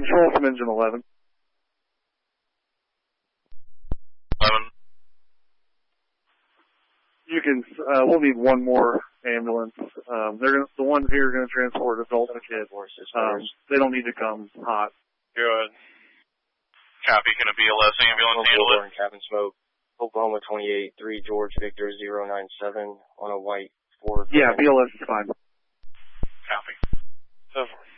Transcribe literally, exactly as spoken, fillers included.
Control from engine eleven. eleven. You can, uh, we'll need one more ambulance. Um, they're gonna, the ones here are going to transport adults and kids. Um, they don't need to come hot. Good. Copy. Can a B L S ambulance handle it? Cabin smoke. Oklahoma twenty-eight, three George Victor zero nine seven on a white Ford. Yeah, B L S is fine. Copy. Over.